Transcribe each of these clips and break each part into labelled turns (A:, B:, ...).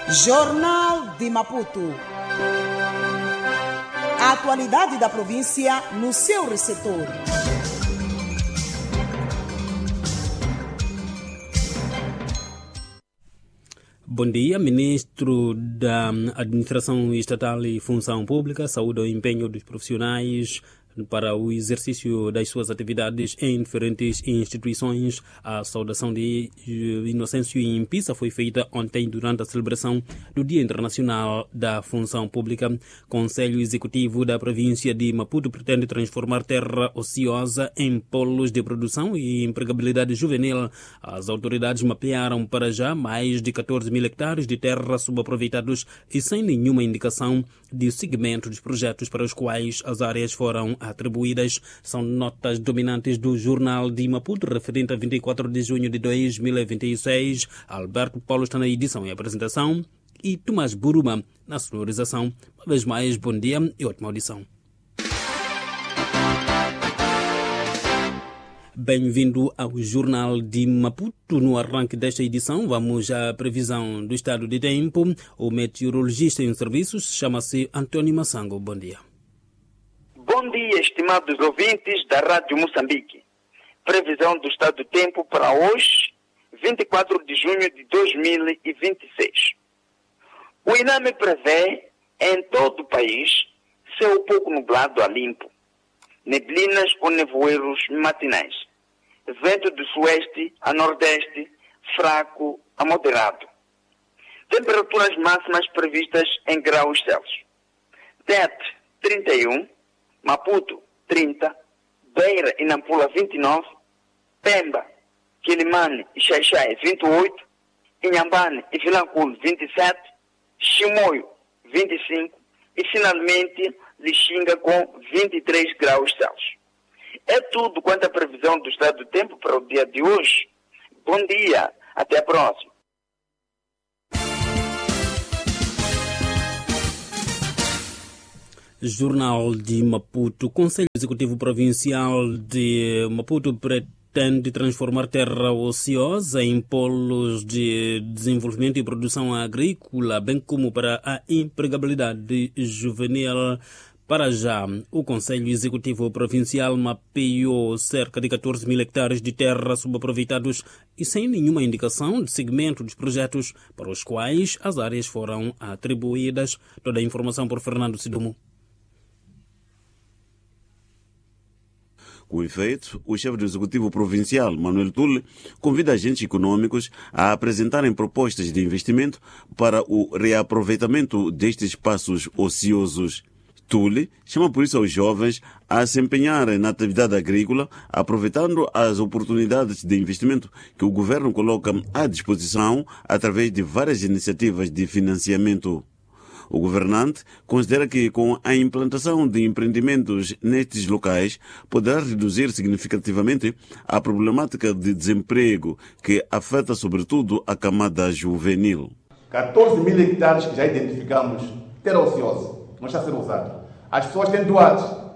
A: Jornal de Maputo. A atualidade da província no seu receptor.
B: Bom dia, Ministro da Administração Estatal e Função Pública, saúde o empenho dos profissionais para o exercício das suas atividades em diferentes instituições. A saudação de Inocêncio Impisa foi feita ontem durante a celebração do Dia Internacional da Função Pública. Conselho Executivo da província de Maputo pretende transformar terra ociosa em polos de produção e empregabilidade juvenil. As autoridades mapearam para já mais de 14 mil hectares de terra subaproveitados e sem nenhuma indicação de segmento dos projetos para os quais as áreas foram atribuídas. São notas dominantes do Jornal de Maputo, referente a 24 de junho de 2026. Alberto Paulo está na edição e apresentação e Tomás Buruma na sonorização. Uma vez mais, bom dia e ótima audição. Bem-vindo ao Jornal de Maputo. No arranque desta edição, vamos à previsão do estado de tempo. O meteorologista em serviços chama-se Antônio Massango. Bom dia.
C: Bom dia, estimados ouvintes da Rádio Moçambique. Previsão do estado do tempo para hoje, 24 de junho de 2026. O INAME prevê, em todo o país, céu pouco nublado a limpo, neblinas ou nevoeiros matinais, vento do sueste a nordeste, fraco a moderado. Temperaturas máximas previstas em graus Celsius. Tete, 31, Maputo, 30, Beira e Nampula, 29, Pemba, Quilimane e Xaixai, 28, Inhambane e Vilanculo, 27, Chimoio, 25 e, finalmente, Lixinga com 23 graus Celsius. É tudo quanto à previsão do estado do tempo para o dia de hoje. Bom dia, até a próxima.
B: Jornal de Maputo. O Conselho Executivo Provincial de Maputo pretende transformar terra ociosa em polos de desenvolvimento e produção agrícola, bem como para a empregabilidade juvenil. Para já, o Conselho Executivo Provincial mapeou cerca de 14 mil hectares de terra subaproveitados e sem nenhuma indicação de segmento dos projetos para os quais as áreas foram atribuídas. Toda a informação por Fernando Sidumo.
D: Com efeito, o chefe do Executivo Provincial, Manuel Tule, convida agentes econômicos a apresentarem propostas de investimento para o reaproveitamento destes espaços ociosos. Tule chama por isso aos jovens a se empenharem na atividade agrícola, aproveitando as oportunidades de investimento que o governo coloca à disposição através de várias iniciativas de financiamento. O governante considera que, com a implantação de empreendimentos nestes locais, poderá reduzir significativamente a problemática de desemprego que afeta sobretudo a camada juvenil.
E: 14 mil hectares que já identificamos, terra ociosa, não está a ser usado. As pessoas têm doado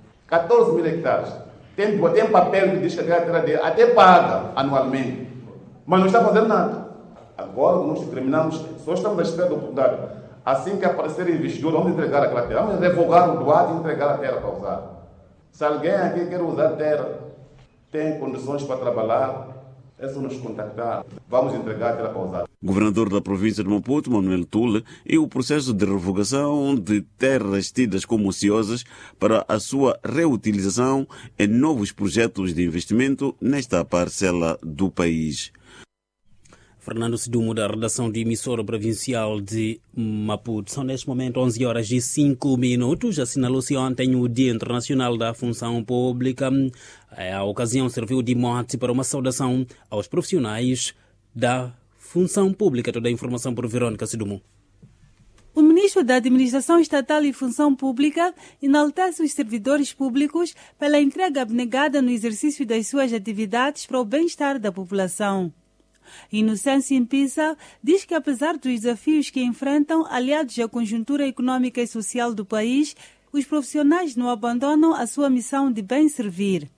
E: 14 mil hectares. Tem papel que diz que a terra dele até paga anualmente, mas não está fazendo nada. Agora, nós terminamos, só estamos à espera da oportunidade. Assim que aparecer investidor, vamos entregar aquela terra. Vamos revogar o doado e entregar a terra para usar. Se alguém aqui quer usar a terra, tem condições para trabalhar, é só nos contactar. Vamos entregar a terra para usar.
D: O governador da província de Maputo, Manuel Tule, e o processo de revogação de terras tidas como ociosas para a sua reutilização em novos projetos de investimento nesta parcela do país.
B: Fernando Sidumo, da redação de emissora provincial de Maputo. São neste momento 11 horas e 5 minutos. Assinalou-se ontem o Dia Internacional da Função Pública. A ocasião serviu de mote para uma saudação aos profissionais da função pública. Toda a informação por Verônica Sidumo.
F: O ministro da Administração Estatal e Função Pública enaltece os servidores públicos pela entrega abnegada no exercício das suas atividades para o bem-estar da população. Inocêncio Impisa diz que, apesar dos desafios que enfrentam, aliados à conjuntura econômica e social do país, os profissionais não abandonam a sua missão de bem servir.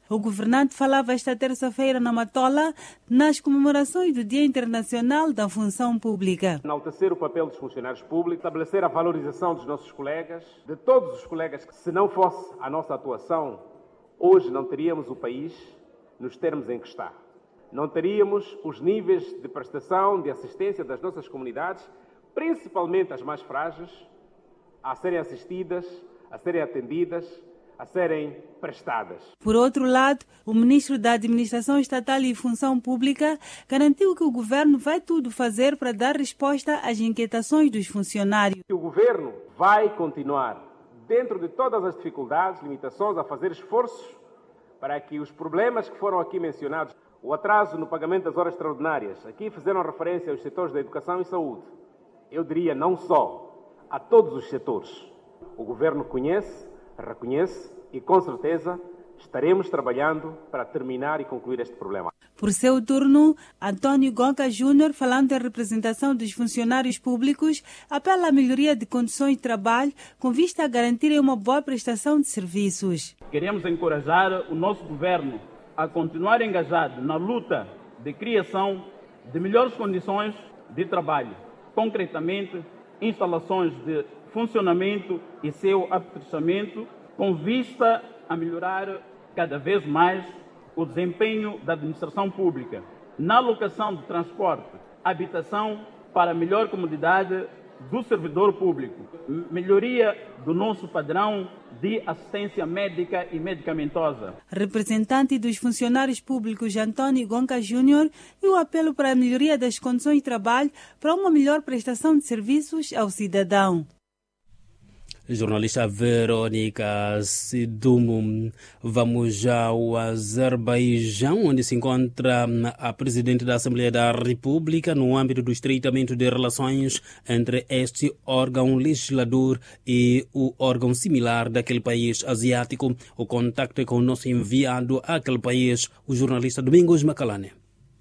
F: O governante falava esta terça-feira na Matola, nas comemorações do Dia Internacional da Função Pública.
G: Enaltecer o papel dos funcionários públicos, estabelecer a valorização dos nossos colegas, de todos os colegas, que se não fosse a nossa atuação, hoje não teríamos o país nos termos em que está. Não teríamos os níveis de prestação, de assistência das nossas comunidades, principalmente as mais frágeis, a serem assistidas, a serem atendidas, a serem prestadas.
F: Por outro lado, o ministro da Administração Estatal e Função Pública garantiu que o governo vai tudo fazer para dar resposta às inquietações dos funcionários.
G: O governo vai continuar, dentro de todas as dificuldades, limitações, a fazer esforços para que os problemas que foram aqui mencionados, o atraso no pagamento das horas extraordinárias, aqui fizeram referência aos setores da educação e saúde. Eu diria não só, a todos os setores. O governo conhece, reconhece e, com certeza, estaremos trabalhando para terminar e concluir este problema.
F: Por seu turno, Antônio Gonca Júnior, falando em representação dos funcionários públicos, apela à melhoria de condições de trabalho com vista a garantirem uma boa prestação de serviços.
H: Queremos encorajar o nosso governo a continuar engajado na luta de criação de melhores condições de trabalho, concretamente instalações de funcionamento e seu aperfeiçoamento, com vista a melhorar cada vez mais o desempenho da administração pública na alocação de transporte, habitação para melhor comodidade do servidor público, melhoria do nosso padrão de assistência médica e medicamentosa.
F: Representante dos funcionários públicos Antônio Gonca Júnior e o apelo para a melhoria das condições de trabalho para uma melhor prestação de serviços ao cidadão.
B: Jornalista Verônica Sidumo. Vamos ao Azerbaijão, onde se encontra a Presidente da Assembleia da República no âmbito do estreitamento de relações entre este órgão legislador e o órgão similar daquele país asiático. O contacto é com o nosso enviado àquele país, o jornalista Domingos Macalane.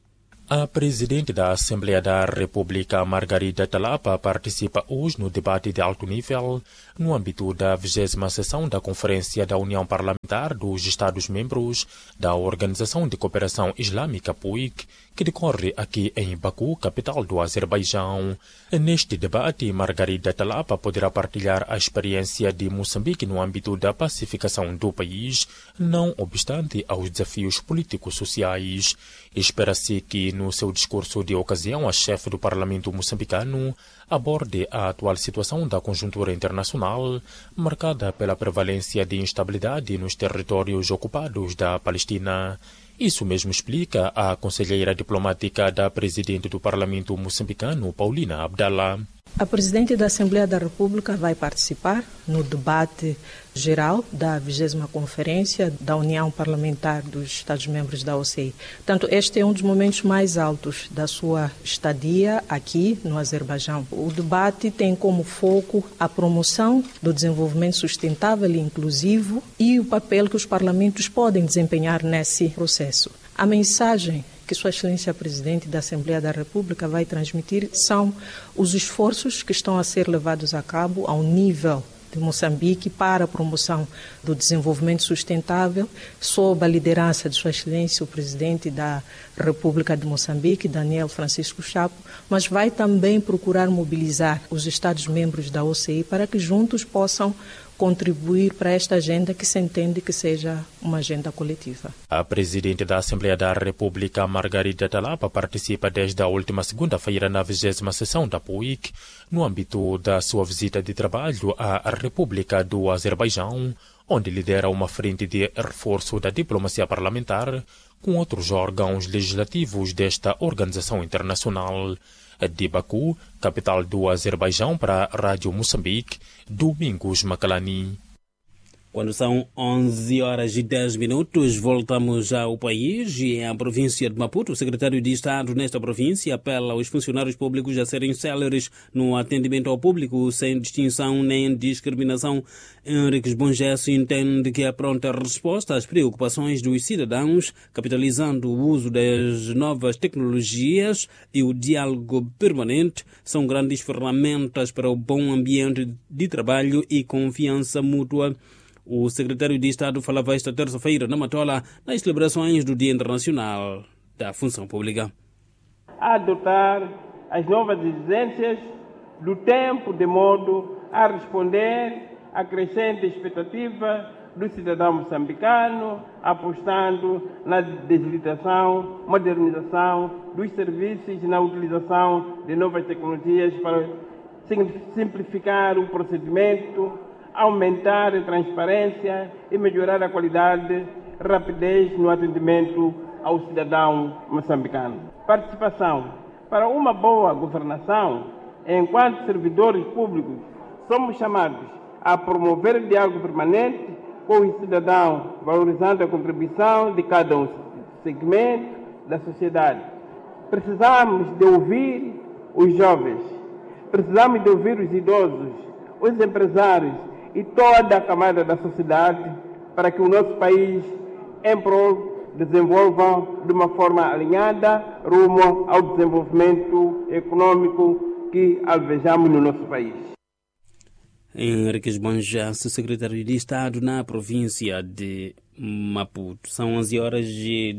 I: A Presidente da Assembleia da República, Margarida Talapa, participa hoje no debate de alto nível no âmbito da 20ª sessão da Conferência da União Parlamentar dos Estados-membros da Organização de Cooperação Islâmica PUIC, que decorre aqui em Baku, capital do Azerbaijão. Neste debate, Margarida Talapa poderá partilhar a experiência de Moçambique no âmbito da pacificação do país, não obstante aos desafios políticos-sociais. Espera-se que, no seu discurso de ocasião, a chefe do Parlamento moçambicano aborde a atual situação da conjuntura internacional, marcada pela prevalência de instabilidade nos territórios ocupados da Palestina. Isso mesmo explica a conselheira diplomática da Presidente do Parlamento moçambicano, Paulina Abdallah.
J: A Presidente da Assembleia da República vai participar no debate geral da 20ª Conferência da União Parlamentar dos Estados-membros da OCI. Portanto, este é um dos momentos mais altos da sua estadia aqui no Azerbaijão. O debate tem como foco a promoção do desenvolvimento sustentável e inclusivo e o papel que os parlamentos podem desempenhar nesse processo. A mensagem que Sua Excelência Presidente da Assembleia da República vai transmitir são os esforços que estão a ser levados a cabo ao nível de Moçambique para a promoção do desenvolvimento sustentável, sob a liderança de Sua Excelência o Presidente da República de Moçambique, Daniel Francisco Chapo, mas vai também procurar mobilizar os Estados-membros da OCI para que juntos possam contribuir para esta agenda que se entende que seja uma agenda coletiva.
I: A Presidente da Assembleia da República, Margarida Talapa, participa desde a última segunda-feira na 20ª sessão da PUIC, no âmbito da sua visita de trabalho à República do Azerbaijão, onde lidera uma frente de reforço da diplomacia parlamentar com outros órgãos legislativos desta organização internacional. De Baku, capital do Azerbaijão, para a Rádio Moçambique, Domingos Macalani.
B: Quando são 11h10, voltamos ao país e à província de Maputo. O secretário de Estado nesta província apela aos funcionários públicos a serem céleres no atendimento ao público, sem distinção nem discriminação. Henriques Bongesso entende que a pronta resposta às preocupações dos cidadãos, capitalizando o uso das novas tecnologias e o diálogo permanente, são grandes ferramentas para o bom ambiente de trabalho e confiança mútua. O secretário de Estado falava esta terça-feira na Matola nas celebrações do Dia Internacional da Função Pública.
K: A adotar as novas exigências do tempo de modo a responder à crescente expectativa do cidadão moçambicano, apostando na digitalização, modernização dos serviços e na utilização de novas tecnologias para simplificar o procedimento, aumentar a transparência e melhorar a qualidade e rapidez no atendimento ao cidadão moçambicano. Participação. Para uma boa governação, enquanto servidores públicos, somos chamados a promover o diálogo permanente com o cidadão, valorizando a contribuição de cada segmento da sociedade. Precisamos de ouvir os jovens, precisamos de ouvir os idosos, os empresários e toda a camada da sociedade para que o nosso país, em prol, desenvolva de uma forma alinhada rumo ao desenvolvimento econômico que alvejamos no nosso país.
B: Henrique Esbanjaço, secretário de Estado na província de Maputo. São 11 horas e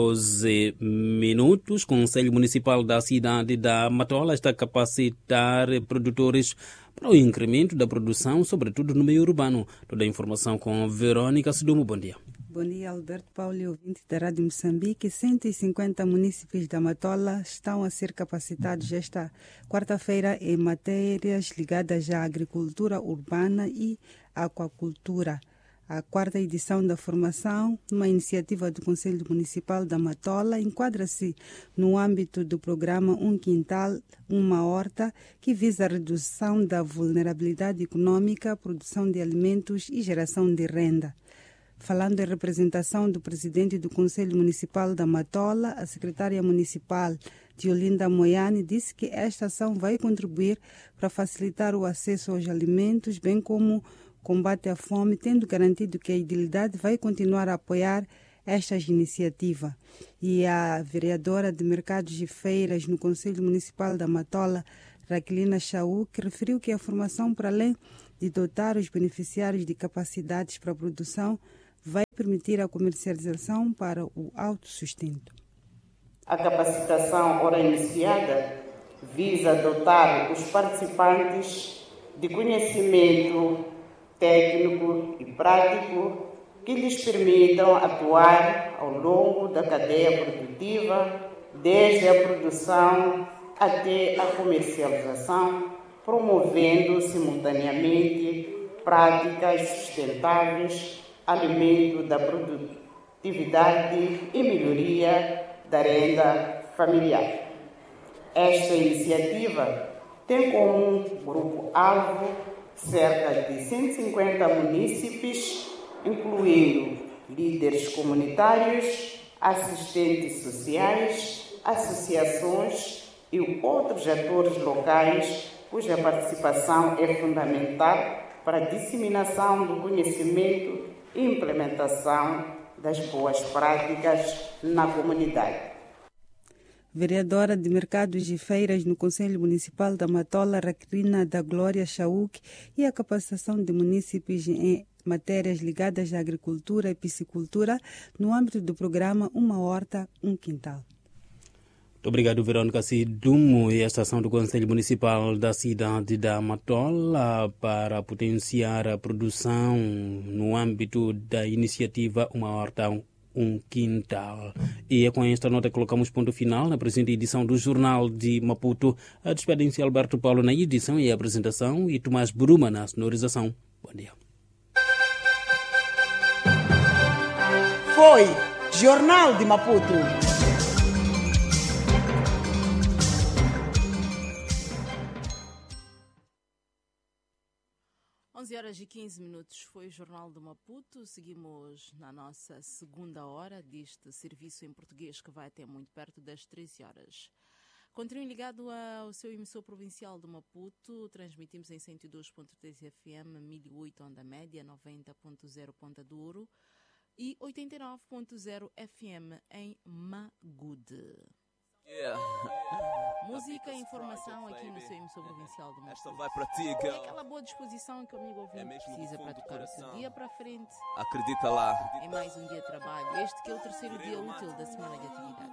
B: 12 minutos. O Conselho Municipal da cidade da Matola está a capacitar produtores para o incremento da produção, sobretudo no meio urbano. Toda a informação com Verônica Sidumo. Bom dia.
F: Bom dia, Alberto Paulo e ouvinte da Rádio Moçambique. 150 munícipes da Matola estão a ser capacitados esta quarta-feira em matérias ligadas à agricultura urbana e aquacultura. A quarta edição da formação, uma iniciativa do Conselho Municipal da Matola, enquadra-se no âmbito do programa Um Quintal, Uma Horta, que visa a redução da vulnerabilidade econômica, produção de alimentos e geração de renda. Falando em representação do presidente do Conselho Municipal da Matola, a secretária municipal Diolinda Moiane disse que esta ação vai contribuir para facilitar o acesso aos alimentos, bem como combate à fome, tendo garantido que a idilidade vai continuar a apoiar estas iniciativas. E a vereadora de Mercados e Feiras no Conselho Municipal da Matola, Raquelina Chauk, referiu que a formação, para além de dotar os beneficiários de capacidades para a produção, vai permitir a comercialização para o autossustento.
L: A capacitação ora iniciada visa dotar os participantes de conhecimento técnico e prático que lhes permitam atuar ao longo da cadeia produtiva, desde a produção até a comercialização, promovendo simultaneamente práticas sustentáveis, aumento da produtividade e melhoria da renda familiar. Esta iniciativa tem como grupo-alvo cerca de 150 munícipes, incluindo líderes comunitários, assistentes sociais, associações e outros atores locais, cuja participação é fundamental para a disseminação do conhecimento e implementação das boas práticas na comunidade.
F: Vereadora de Mercados e Feiras no Conselho Municipal da Matola, Raquelina da Glória Chauk, e a capacitação de munícipes em matérias ligadas à agricultura e piscicultura no âmbito do programa Uma Horta, Um Quintal.
B: Muito obrigado, Verônica Sidumo. E a estação do Conselho Municipal da cidade da Matola para potenciar a produção no âmbito da iniciativa Uma Horta, Um Quintal. E é com esta nota que colocamos ponto final na presente edição do Jornal de Maputo. A despedem-se Alberto Paulo na edição e apresentação e Tomás Bruma na sonorização. Bom dia.
A: Foi Jornal de Maputo.
M: 11 horas e 15 minutos foi o Jornal de Maputo. Seguimos na nossa segunda hora deste serviço em português que vai até muito perto das 13 horas. Continue ligado ao seu emissor provincial de Maputo. Transmitimos em 102.3 FM, 1008 onda média, 90.0 Ponta do Ouro e 89.0 FM em Magude.
N: Yeah.
M: Música e informação aqui no seu emissão provincial do Maputo.
N: Esta vai para ti,
M: É
N: girl.
M: aquela boa disposição que o amigo ouvinte precisa para tocar o seu dia para frente.
N: Acredita lá.
M: Em mais um dia de trabalho, este que é o terceiro dia útil da semana de atividades.